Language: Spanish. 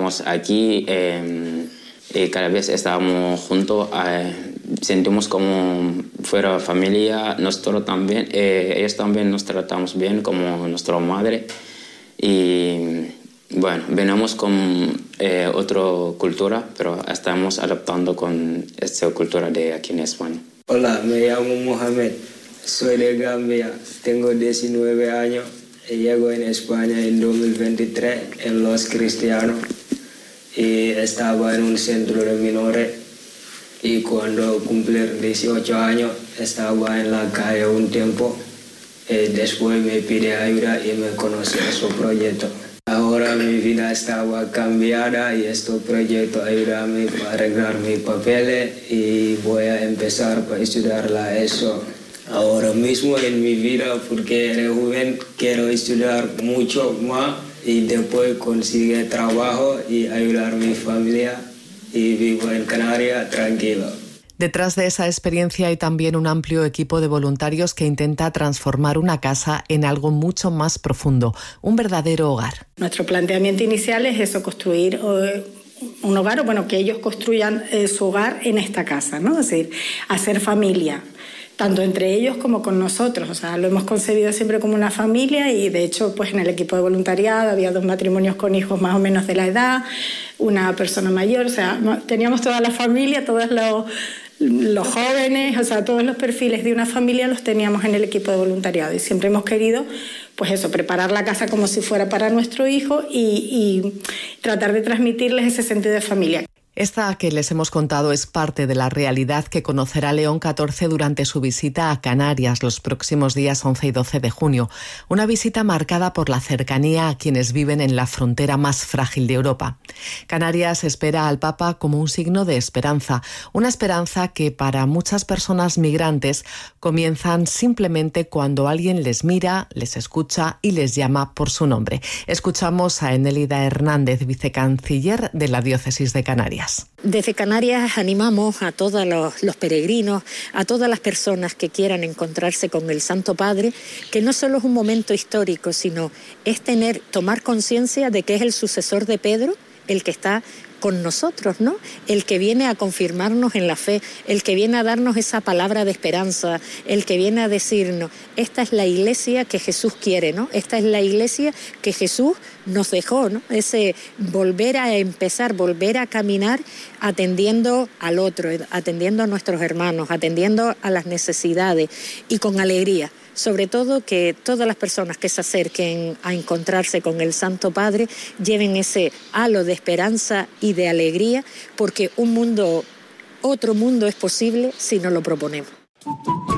estamos aquí y cada vez estamos juntos, sentimos como fuera familia. Nosotros también, ellos también nos tratamos bien como nuestra madre. Y bueno, venimos con otra cultura, pero estamos adaptando con esta cultura de aquí en España. Hola, me llamo Mohamed, soy de Gambia, tengo 19 años y llego en España en 2023 en Los Cristianos y estaba en un centro de menores y cuando cumplí 18 años estaba en la calle un tiempo y después me pide ayuda y me conocí en su proyecto. Ahora mi vida estaba cambiada y este proyecto ayuda a arreglar mis papeles y voy a empezar a estudiar la ESO. Ahora mismo en mi vida, porque eres joven, quiero estudiar mucho más y después conseguir trabajo y ayudar a mi familia y vivo en Canarias tranquilo. Detrás de esa experiencia hay también un amplio equipo de voluntarios que intenta transformar una casa en algo mucho más profundo, un verdadero hogar. Nuestro planteamiento inicial es eso, construir un hogar, o bueno, que ellos construyan su hogar en esta casa, ¿no? Es decir, hacer familia, tanto entre ellos como con nosotros. O sea, lo hemos concebido siempre como una familia y de hecho pues en el equipo de voluntariado había 2 matrimonios con hijos más o menos de la edad, una persona mayor, o sea, teníamos toda la familia, todos los jóvenes, o sea, todos los perfiles de una familia los teníamos en el equipo de voluntariado y siempre hemos querido, pues eso, preparar la casa como si fuera para nuestro hijo y tratar de transmitirles ese sentido de familia. Esta que les hemos contado es parte de la realidad que conocerá León XIV durante su visita a Canarias los próximos días 11 y 12 de junio. Una visita marcada por la cercanía a quienes viven en la frontera más frágil de Europa. Canarias espera al Papa como un signo de esperanza, una esperanza que para muchas personas migrantes comienzan simplemente cuando alguien les mira, les escucha y les llama por su nombre. Escuchamos a Enélida Hernández, vicecanciller de la Diócesis de Canarias. Desde Canarias animamos a todos los peregrinos, a todas las personas que quieran encontrarse con el Santo Padre, que no solo es un momento histórico, sino es tomar conciencia de que es el sucesor de Pedro, el que está con nosotros, ¿no? El que viene a confirmarnos en la fe, el que viene a darnos esa palabra de esperanza, el que viene a decirnos, esta es la iglesia que Jesús quiere, ¿no? Esta es la iglesia que Jesús nos dejó, ¿no? Ese volver a empezar, volver a caminar atendiendo al otro, atendiendo a nuestros hermanos, atendiendo a las necesidades y con alegría. Sobre todo que todas las personas que se acerquen a encontrarse con el Santo Padre lleven ese halo de esperanza y de alegría, porque otro mundo es posible si nos lo proponemos.